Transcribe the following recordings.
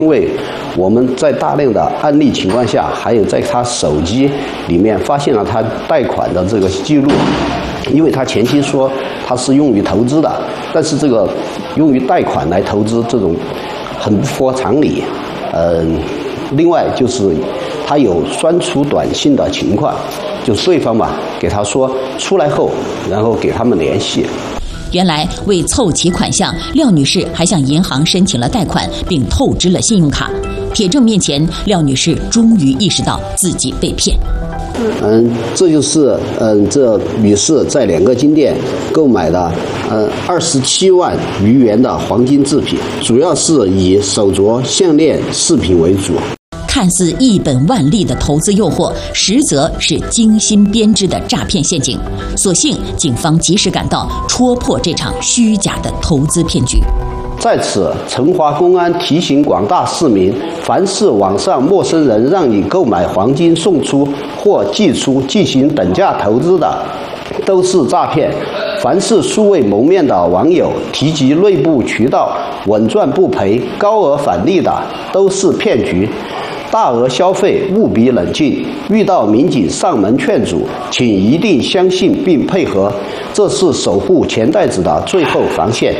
因为我们在大量的案例情况下，还有在他手机里面发现了他贷款的这个记录，因为他前期说他是用于投资的，但是这个用于贷款来投资这种很不符合常理。另外就是他有酸楚短信的情况，就对方嘛给他说出来后，然后给他们联系。 原来为凑齐款项，廖女士还向银行申请了贷款，并透支了信用卡。铁证面前，廖女士终于意识到自己被骗。 这就是这女士在2个金店购买的27万余元的黄金制品，主要是以手镯、项链、饰品为主。 看似一本万利的投资诱惑，实则是精心编织的诈骗陷阱。所幸警方及时赶到，戳破这场虚假的投资骗局。 在此，成华公安提醒广大市民，凡是网上陌生人让你购买黄金送出或寄出进行等价投资的，都是诈骗。凡是素未谋面的网友提及内部渠道稳赚不赔、高额返利的，都是骗局。大额消费务必冷静，遇到民警上门劝阻，请一定相信并配合，这是守护钱袋子的最后防线。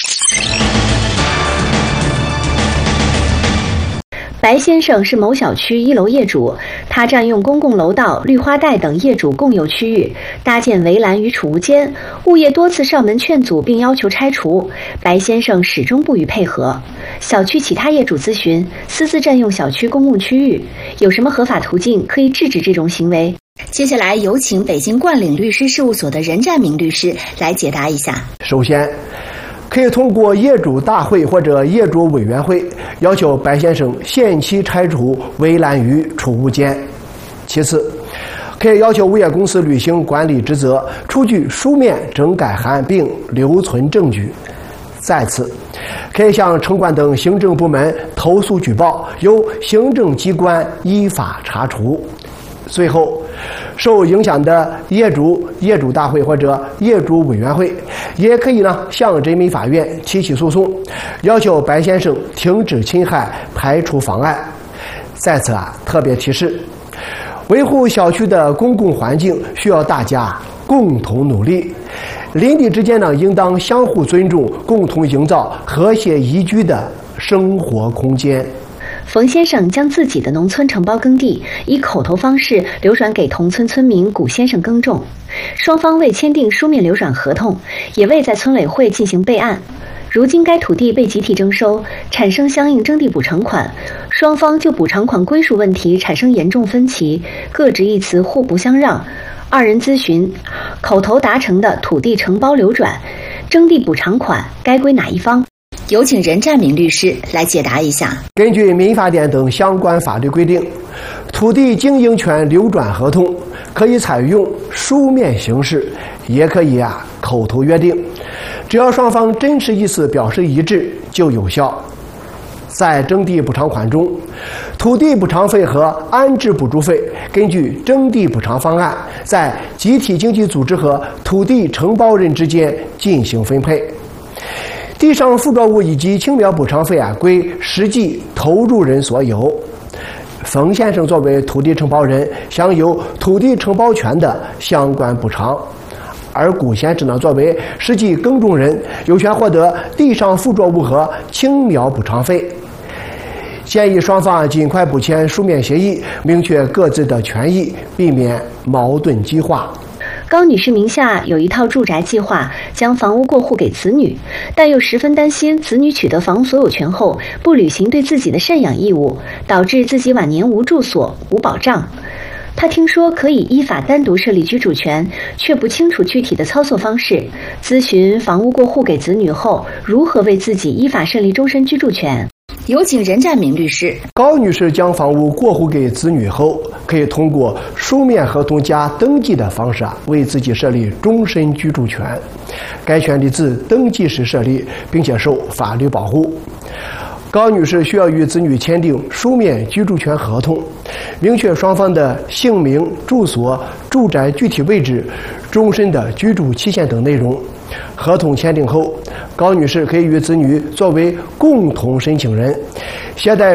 白先生是某小区1楼业主，他占用公共楼道、绿化带等业主共有区域，搭建围栏与储物间，物业多次上门劝阻并要求拆除，白先生始终不予配合。小区其他业主咨询，私自占用小区公共区域，有什么合法途径可以制止这种行为？接下来有请北京冠岭律师事务所的任占明律师来解答一下。 首先，可以通过业主大会或者业主委员会要求白先生限期拆除围栏与储物间。其次，可以要求物业公司履行管理职责，出具书面整改函并留存证据。再次，可以向城管等行政部门投诉举报，由行政机关依法查处。最后，受影响的业主大会或者业主委员会也可以向人民法院提起诉讼，要求白先生停止侵害，排除妨碍。在此特别提示，维护小区的公共环境需要大家共同努力，邻里之间应当相互尊重，共同营造和谐宜居的生活空间。 冯先生将自己的农村承包耕地以口头方式流转给同村村民古先生耕种，双方未签订书面流转合同，也未在村委会进行备案。如今该土地被集体征收，产生相应征地补偿款，双方就补偿款归属问题产生严重分歧，各执一词，互不相让。二人咨询，口头达成的土地承包流转、征地补偿款该归哪一方？有请任占明律师来解答一下。 根据民法典等相关法律规定，土地经营权流转合同可以采用书面形式，也可以口头约定，只要双方真实意思表示一致就有效。在征地补偿款中，土地补偿费和安置补助费根据征地补偿方案，在集体经济组织和土地承包人之间进行分配。地上附着物以及青苗补偿费归实际投入人所有。冯先生作为土地承包人，享有土地承包权的相关补偿，而古先生作为实际耕种人，有权获得地上附着物和青苗补偿费。建议双方尽快补签书面协议，明确各自的权益，避免矛盾激化。 高女士名下有一套住宅计划，将房屋过户给子女，但又十分担心子女取得房屋所有权后不履行对自己的赡养义务，导致自己晚年无住所、无保障。她听说可以依法单独设立居住权，却不清楚具体的操作方式。咨询房屋过户给子女后，如何为自己依法设立终身居住权？有请任占明律师。 高女士将房屋过户给子女后，可以通过书面合同加登记的方式为自己设立终身居住权。该权利自登记时设立，并且受法律保护。高女士需要与子女签订书面居住权合同，明确双方的姓名、住所、住宅具体位置、终身的居住期限等内容。合同签订后，高女士可以与子女作为共同申请人，携带